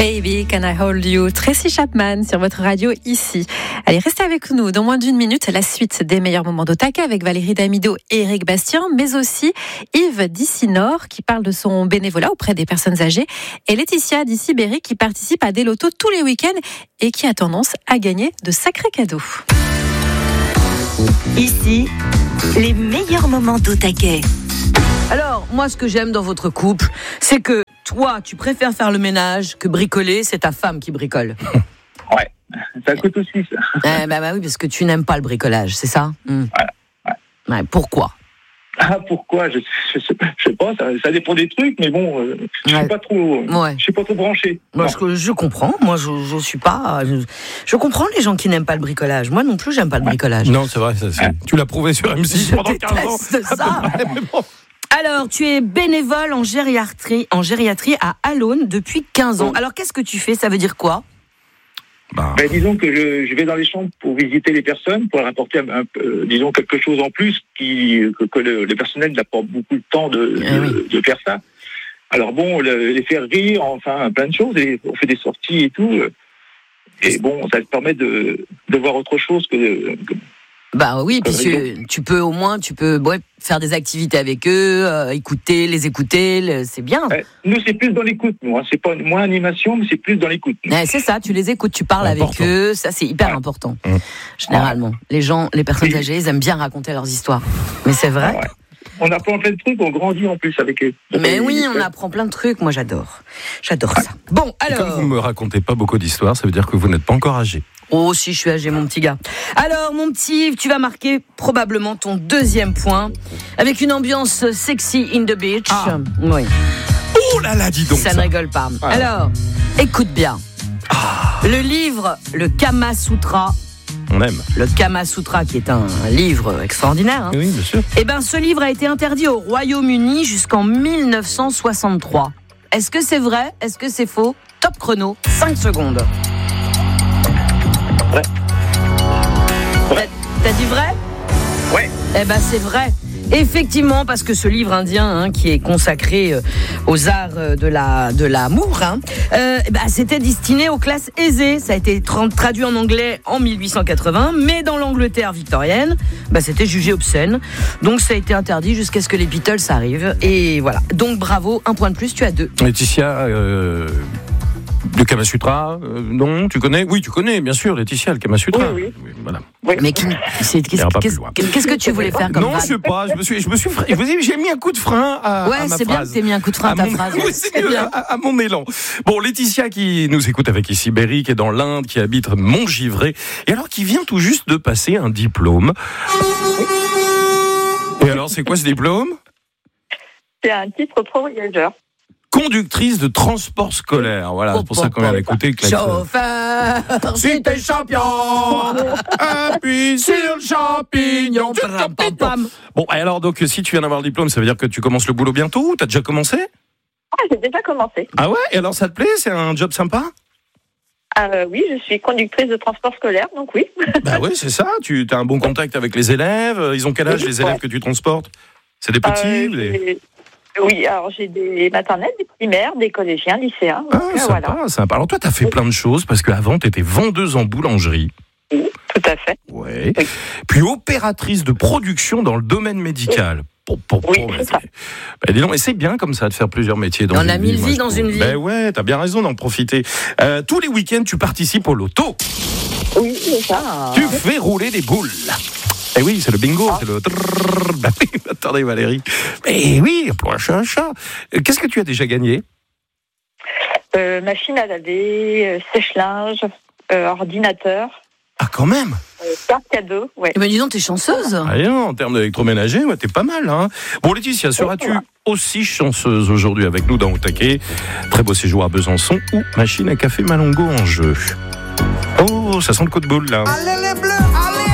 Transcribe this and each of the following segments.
Baby, Can I Hold You? Tracy Chapman sur votre radio ici. Allez, restez avec nous. Dans moins d'une minute, la suite des meilleurs moments d'Otaka avec Valérie Damido et Eric Bastien, mais aussi Yves d'Ici-Nord qui parle de son bénévolat auprès des personnes âgées et Laetitia d'Ici-Berry qui participe à des lotos tous les week-ends et qui a tendance à gagner de sacrés cadeaux. Ici, les meilleurs moments d'Otaka. Alors, moi, ce que j'aime dans votre couple, c'est que toi, tu préfères faire le ménage que bricoler, c'est ta femme qui bricole. Ouais, ça coûte aussi, ça. Bah oui, parce que tu n'aimes pas le bricolage, c'est ça ? Voilà. Ouais, pourquoi ? Pourquoi ? Je sais pas, ça dépend des trucs, mais bon, je suis pas trop branché. Moi, je comprends, moi je suis pas... Je comprends les gens qui n'aiment pas le bricolage. Moi non plus, j'aime pas le bricolage. Non, c'est vrai, tu l'as prouvé sur M6 pendant 15 ans. Ça. Alors, tu es bénévole en gériatrie à Allône depuis 15 ans. Alors, qu'est-ce que tu fais ? Ça veut dire quoi ? Disons que je vais dans les chambres pour visiter les personnes, pour leur apporter disons quelque chose en plus que le personnel n'a pas beaucoup de temps de faire ça. Alors bon, les faire rire, enfin plein de choses, et on fait des sorties et tout. Et bon, ça te permet de voir autre chose que Bah oui, puis tu peux faire des activités avec eux, les écouter, c'est bien. Nous, c'est plus dans l'écoute, nous. C'est pas moins animation, mais c'est plus dans l'écoute. C'est ça, tu les écoutes, tu parles avec eux, ça c'est hyper important. Généralement, les personnes âgées, ils aiment bien raconter leurs histoires. Mais c'est vrai. On apprend plein de trucs, on grandit en plus avec eux. Mais oui, on apprend plein de trucs, moi j'adore ça. Bon, alors... Comme vous me racontez pas beaucoup d'histoires, ça veut dire que vous n'êtes pas encore âgé. Oh, si, je suis âgé, mon petit gars. Alors, mon petit Yves, tu vas marquer probablement ton deuxième point avec une ambiance sexy in the beach. Oui. Oh là là, dis donc. Ça ne rigole pas. Alors, écoute bien. Le livre, le Kama Sutra. On aime. Le Kama Sutra, qui est un livre extraordinaire. Oui, bien sûr. Eh bien, ce livre a été interdit au Royaume-Uni jusqu'en 1963. Est-ce que c'est vrai ? Est-ce que c'est faux ? Top chrono, 5 secondes. Vrai. T'as dit vrai ? Ouais. Eh ben c'est vrai. Effectivement, parce que ce livre indien qui est consacré aux arts de l'amour, c'était destiné aux classes aisées. Ça a été traduit en anglais en 1880, mais dans l'Angleterre victorienne, c'était jugé obscène. Donc ça a été interdit jusqu'à ce que les Beatles arrivent. Et voilà. Donc bravo, un point de plus, tu as 2. Laetitia, le Kama Sutra, non, tu connais ? Oui, tu connais, bien sûr, Laetitia, le Kama Sutra. Oui. Voilà. Oui. Mais qu'est-ce que tu voulais faire comme Non, vanne ? je sais pas, j'ai mis un coup de frein à ma c'est bien phrase. que t'aies mis un coup de frein à ta phrase. Oui, c'est mieux, à mon élan. Bon, Laetitia qui nous écoute avec Ici-Berry, qui est dans l'Inde, qui habite Montgivray, et alors qui vient tout juste de passer un diplôme. Et alors, c'est quoi ce diplôme ? C'est un titre pro-voyageur. Conductrice de transport scolaire. Voilà, c'est pour ça qu'on vient d'écouter. Chauffeur, si t'es champion, appuie sur le champignon. Bon, alors, donc, si tu viens d'avoir le diplôme, ça veut dire que tu commences le boulot bientôt ou t'as déjà commencé ? J'ai déjà commencé. Ah ouais ? Et alors, ça te plaît ? C'est un job sympa ? Oui, je suis conductrice de transport scolaire, donc oui. Bah oui, c'est ça. Tu as un bon contact avec les élèves. Ils ont quel âge, les élèves que tu transportes ? C'est des petits Oui, alors j'ai des maternelles, des primaires, des collégiens, lycéens. Sympa. Alors toi, tu as fait plein de choses parce qu'avant, tu étais vendeuse en boulangerie. Oui, tout à fait. Ouais. Oui. Puis opératrice de production dans le domaine médical. Oui, c'est ça. Dis donc, mais c'est bien comme ça de faire plusieurs métiers dans une vie. On a 1000 vies dans une vie. Ben ouais, t'as bien raison d'en profiter. Tous les week-ends, tu participes au loto. Oui, c'est ça. Tu fais rouler des boules. Eh oui, c'est le bingo, c'est le... Attendez Valérie. Eh oui, pour un chat. Qu'est-ce que tu as déjà gagné ? Machine à laver, sèche-linge, ordinateur. Ah, quand même. Carte cadeau, ouais. Mais dis donc, t'es chanceuse. Ah non, en termes d'électroménager, t'es pas mal. Hein. Bon, Laetitia, seras-tu aussi chanceuse aujourd'hui avec nous dans Otaka ? Très beau séjour à Besançon ou machine à café Malongo en jeu. Oh, ça sent le coup de boule, là. Allez les bleus, allez.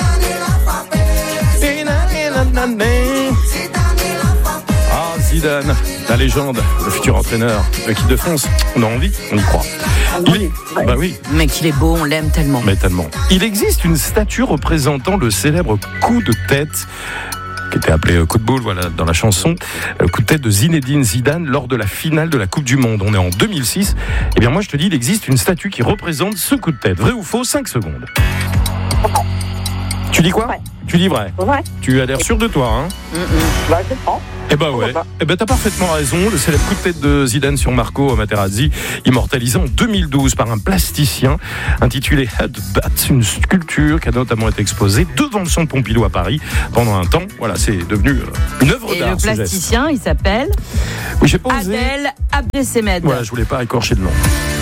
Ah, Zidane, la légende, le futur entraîneur, l'équipe de France. On a envie, on y croit. Bah oui. Mec, il est beau, on l'aime tellement. Mais tellement. Il existe une statue représentant le célèbre coup de tête qui était appelé coup de boule, voilà, dans la chanson. Coup de tête de Zinedine Zidane lors de la finale de la Coupe du Monde. On est en 2006. Eh bien, moi, je te dis, il existe une statue qui représente ce coup de tête. Vrai ou faux? 5 secondes. Tu dis quoi? Ouais. Tu dis vrai. Ouais. Tu as l'air sûr de toi, hein? Bah, je prends. Eh ben ouais, t'as parfaitement raison. Le célèbre coup de tête de Zidane sur Marco Materazzi, immortalisé en 2012 par un plasticien intitulé Headbat, une sculpture qui a notamment été exposée devant le Centre Pompidou à Paris pendant un temps. Voilà, c'est devenu une œuvre d'art. Et le plasticien, il s'appelle oui, j'ai pas osé. Adel Abdesemed. Voilà, je voulais pas écorcher le nom.